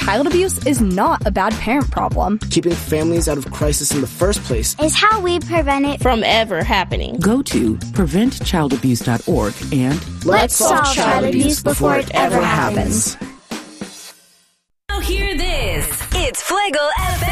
child abuse is not a bad parent problem. Keeping families out of crisis in the first place is how we prevent it from ever happening. Go to preventchildabuse.org and let's solve child abuse before it ever happens. Now hear this. It's Fuego FM.